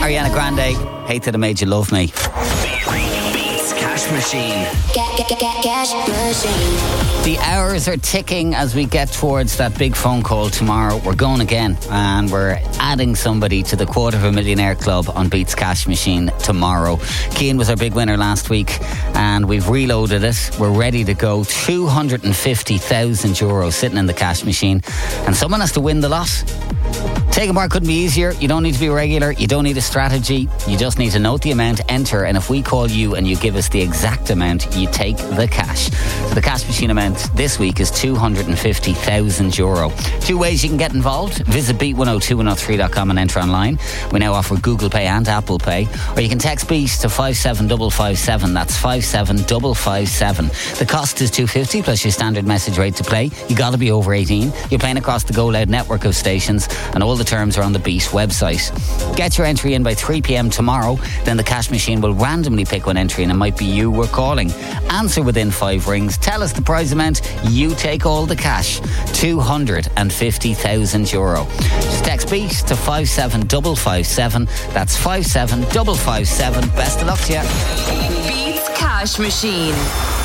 Ariana Grande, Hate That I Made You Love Me. Beats Cash Machine. Cash Machine. The hours are ticking as we get towards that big phone call tomorrow. We're going again, and we're adding somebody to the Quarter of a Millionaire Club on Beats Cash Machine tomorrow. Cian was our big winner last week, and we've reloaded it. We're ready to go. €250,000 sitting in the cash machine, and someone has to win the lot. Taking part couldn't be easier. You don't need to be regular. You don't need a strategy. You just need to note the amount, enter, and if we call you and you give us the exact amount, you take the cash. So the cash machine amount this week is €250,000. Two ways you can get involved. Visit beat102103.com and enter online. We now offer Google Pay and Apple Pay. Or you can text Beat to 57557. That's 57557. The cost is $250 plus your standard message rate to play. You got to be over 18. You're playing across the Go Loud network of stations, and all the terms are on the Beat website. Get your entry in by 3 p.m. tomorrow. Then the cash machine will randomly pick one entry, and it might be you we're calling. Answer within 5 rings. Tell us the prize amount. You take all the cash. €250,000. Just text Beat to 57557. That's 57557. Best of luck to you. Beats Cash Machine.